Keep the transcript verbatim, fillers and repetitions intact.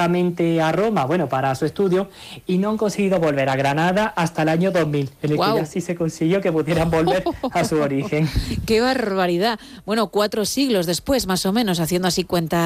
directamente a Roma, bueno, para su estudio, y no han conseguido volver a Granada hasta el año dos mil, en el wow. que ya sí se consiguió que pudieran volver a su origen. ¡Qué barbaridad! Bueno, cuatro siglos después, más o menos, haciendo así cuenta